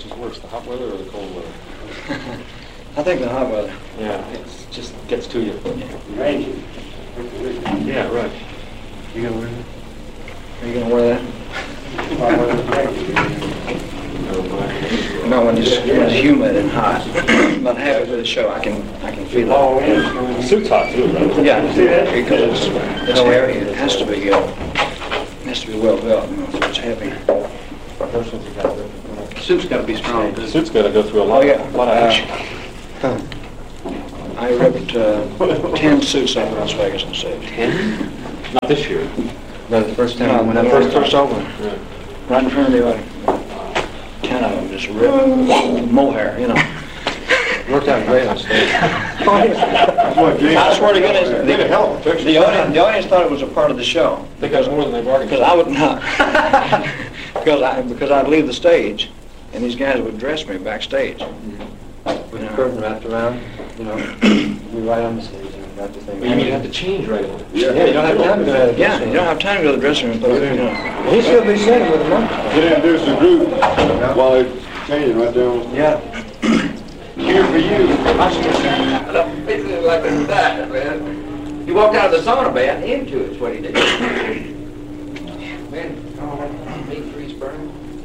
Which is worse, the hot weather or the cold weather? I think the hot weather. Yeah, it just gets to you. Ranging. Yeah, right. You gonna wear that? Are you gonna wear that? No, when it's humid and hot. But halfway through the show, I can feel it. The suit's hot too, right? Yeah, because it's heavy. It has to be well built. It's heavy. Suit's got to be strong. The suit's got to go through a lot, lot of action. I ripped 10 suits out of Las Vegas on stage. 10? Not this year. No, the first time. No, when I first opened, Right. right in front of the audience. 10 of them just ripped mohair, you know. Worked out great on stage. I swear to goodness, the audience thought it was a part of the show. They got more than they bargained for. Because I would not. because I'd leave the stage, and these guys would dress me backstage. With the curtain wrapped around, you know, you're right on the stage and got the thing. Well, you mean you have to change right away? Yeah, you don't have time to go ahead. Yeah, you don't have time to go to the dressing room, but you know. He should be sitting with a monkey. Get introduced the group while they're changing right there. Yeah. Here for you. Basically like that, man. He walked out of the sauna bath into it's what he did. Man, meat freeze burn.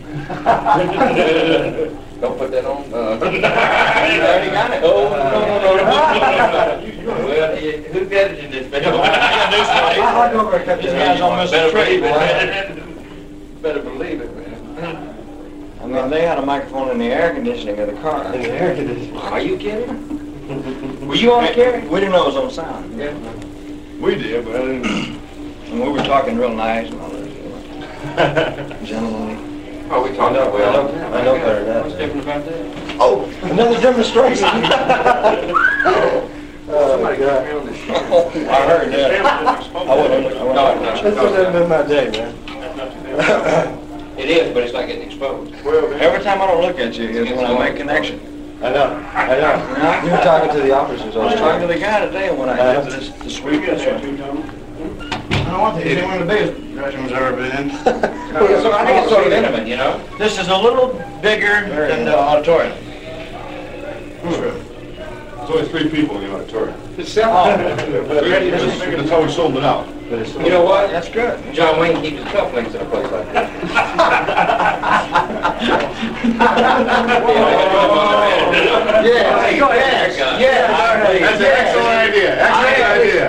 Don't put that on. You already got it. Oh, no. Well, who's editing this video? I'll go over and cut These guys don't miss a trick, boy. Better believe it, man. I mean, they had a microphone in the air conditioning of the car. In the air conditioning. Are you kidding? Were you on Carrie? We didn't know it was on sound. Yeah. We did, but I didn't. And we were talking real nice and all that. Gentlemanly. Oh, we talked about well. I know better than that. What's different about that? Oh, another demonstration. Somebody got me on this show. I heard that. I wouldn't. This hasn't been my day, man. It is, but it's not getting exposed. Every time I don't look at you is when I make connection. I know. You were talking to the officers I all was the talking to time. the guy today when I did the sweep this one. I don't want to. It's one of the biggest dressing rooms I've ever been in. So I think it's sort of intimate, you know? This is a little bigger than the auditorium. There's only 3 people in the auditorium. It's self. That's how we sold it out. You know what? That's good. John Wayne keeps his cufflinks in a place like that. Yeah, go ahead. Yeah, That's an excellent idea. Excellent idea.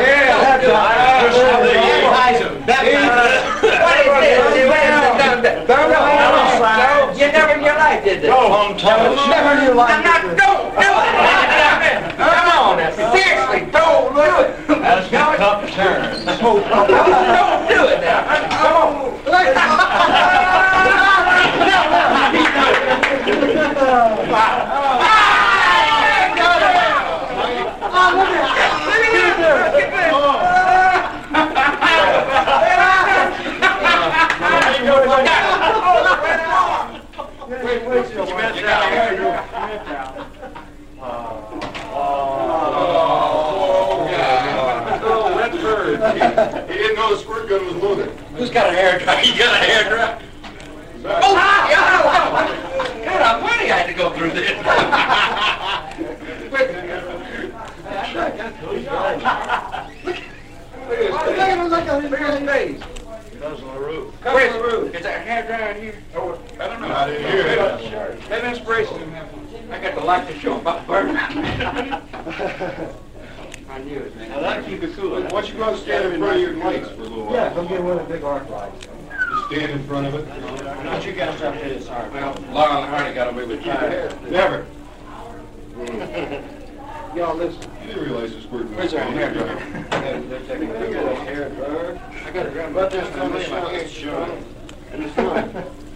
You never in your life did this. Never in your life. Don't do it. Come on now. Seriously, don't do it. That's a tough turn. Don't do it now. Come He didn't know the squirt gun was loaded. Who's got a hair dryer? You got a hair dryer? Oh, yeah! God, I'm funny I had to go through this. Look at his face. Where's the roof? Is there a hair dryer in here? Oh, I don't know. Not in here. Have inspiration. I got to like the show about burn. I knew it, man. Now that'll keep it cool. Why don't you go out and stand in front of your lights for a little while? Yeah, come get one of the big arc lights. Just stand in front of it. Don't you guys have to hit this hard. Well, Laurel and Hardy got away with it. Never. Y'all listen. You didn't realize the squirt gun Where's was our hair loaded. dryer? They're taking a hair dryer. I got a gun, but there's no And it's not.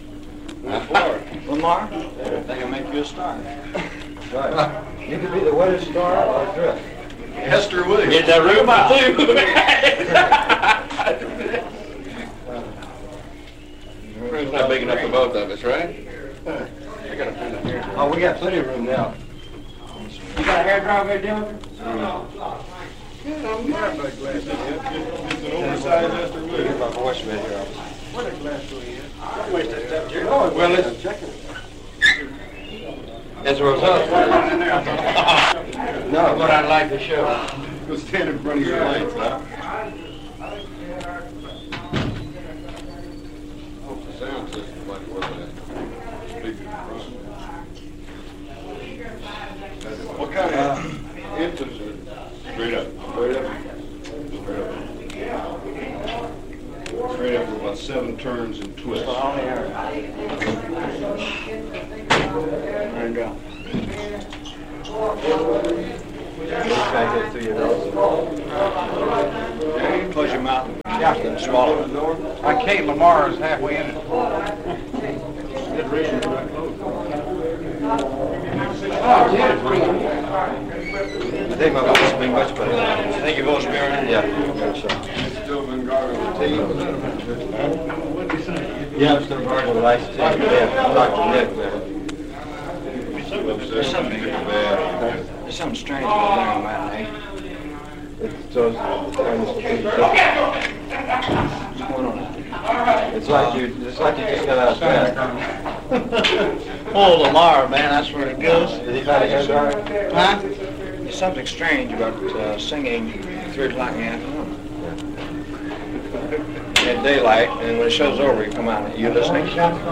Lamar, they can make you a star. Right. You could be the wettest star or drift. Hester Williams. Get that room out too. Room's not big enough for both of us, right? I gotta find a hair dryer. Oh, we got plenty of room now. You got a hair dryer over there, Dylan? No. It's an oversized Hester Here's Williams. my voice right here. Well, it's As a result, No, but I'd like to show. Go stand in front of your lights, huh? Hope the sound system might work that. Speaker in front. What kind of engines are straight up? Straight up. Straight up. Straight up with about 7 turns and twists. And close your mouth. Yeah. And swallow it. I Kate Lamar is halfway in it. I think my voice has been much better. You think your vote's bearing? Yeah, I think so. Still been guarding the team. Yeah, I'm still part of the license team. Yeah, Dr. Nick there. There's something bad. There's something strange about there on matinee. It's those, What's going on? it's like you just got out of bed. Oh, Lamar, man, that's where it goes. Did he find a hair dryer? Huh? There's something strange about singing at 3 o'clock in the afternoon. At daylight, and when the show's over, you come out and you listening?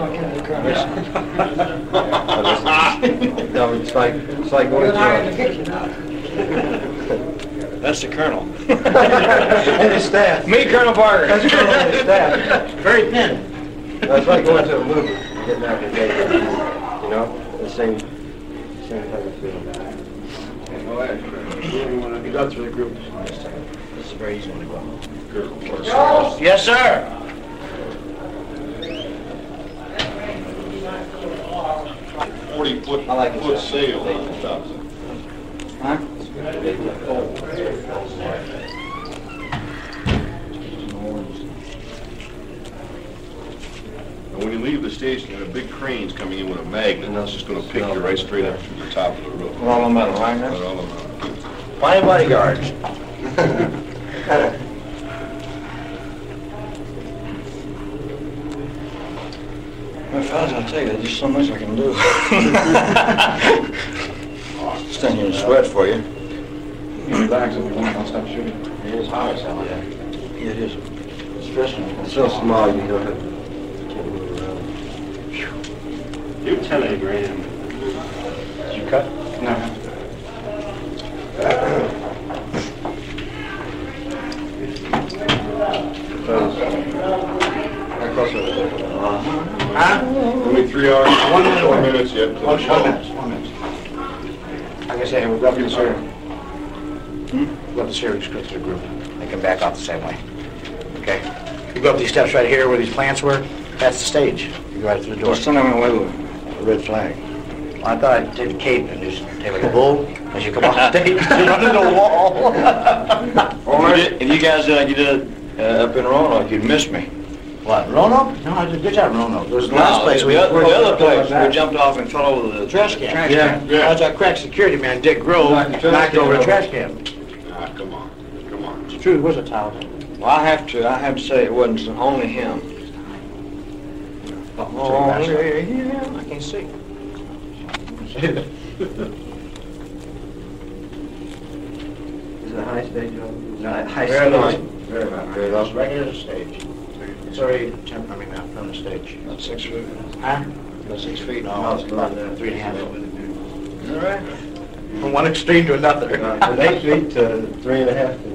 No, it's like going to That's the Colonel. and his staff. Me, Colonel Parker. That's Colonel and his staff. Very thin. That's like going to a movie, getting out of the day. You know, the same type of feeling. You got through the group. This is a very easy one to go. Yes, sir. 40-foot I like it. sail on the top. Huh? And when you leave the station, there are big cranes coming in with a magnet, and that's just going to pick you right straight up to the top of the roof. We're all on metal, right? That's all about it. Fine bodyguards. Well, fellas, I'll tell you, there's just so much I can do. Stand here and sweat for you. You can relax if you want. I'll stop shooting. It is hard, so Yeah, it is. It's stressful. it's so small you don't have to can't move around. You telegram. Did you cut? No. How close are they? Huh? Only 3 hours, 1 minute. 4 minutes yet. till the 1 show. minute. 1 minute. Like I say, we'll go up to the series. Go up the series, go to the group. They can back off the same way. Okay? You go up these steps right here where these plants were. That's the stage. You go right through the door. Just stand on my way with a red flag. Well, I thought I'd take the cape and just take like a bull as you come off the stage and run into the wall. If you guys did like you did up in Roanoke, you'd miss me. What, Roanoke? No, I did a good job in Roanoke. It was the last place we the other place, we we jumped off and fell over the trash can. Yeah. I was that crack security man, Dick Grove, knocked over the trash can. Ah, come on. Come on. It's true, it was a towel. Well, I have to say it wasn't only him. Only him. I can't see. Is it a high stage? No, high Very low. stage. Very low. Very low. It's right near the stage. It's already, from the stage. About 6 feet. Huh? About 6 feet. No, it's about 3.5. All right. From one extreme to another. From 8 feet to 3.5